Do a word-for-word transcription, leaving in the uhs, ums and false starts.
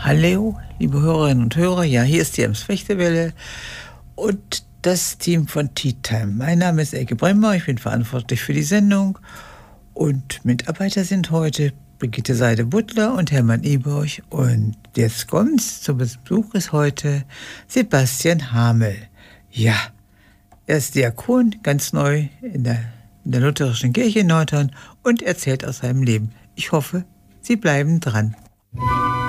Hallo, liebe Hörerinnen und Hörer. Ja, hier ist die Ems-Fechtewelle und das Team von Tea Time. Mein Name ist Elke Bremmer, ich bin verantwortlich für die Sendung und Mitarbeiter sind heute Brigitte Seide-Butler und Hermann Eborch. Und jetzt kommt's, zum Besuch ist heute Sebastian Hamel. Ja, er ist Diakon, ganz neu in der, in der lutherischen Kirche in Nordhorn und erzählt aus seinem Leben. Ich hoffe, Sie bleiben dran.